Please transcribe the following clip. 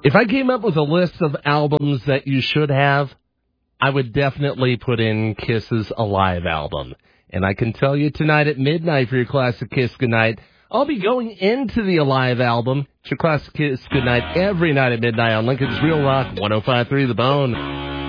If I came up with a list of albums that you should have, I would definitely put in Kiss's Alive album. And I can tell you tonight at midnight for your Classic Kiss Goodnight, I'll be going into the Alive album. It's your Classic Kiss Goodnight every night at midnight on Lincoln's Real Rock 105.3 The Bone.